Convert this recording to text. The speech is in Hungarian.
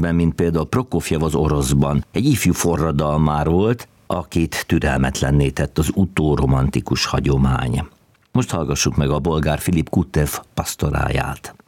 mint például Prokofjev az Oroszban, egy ifjú forradalmár volt, akit türelmetlenné tett az utóromantikus hagyomány. Most hallgassuk meg a bolgár Filip Kutev pastoráját.